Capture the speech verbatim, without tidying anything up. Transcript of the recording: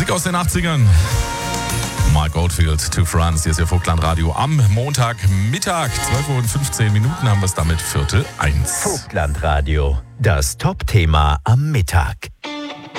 Musik aus den achtzigern. Mark Oldfield, To France, hier ist Ihr Vogtlandradio am Montagmittag. zwölf Uhr fünfzehn Minuten haben wir es damit Viertel eins. Vogtlandradio, das Top-Thema am Mittag.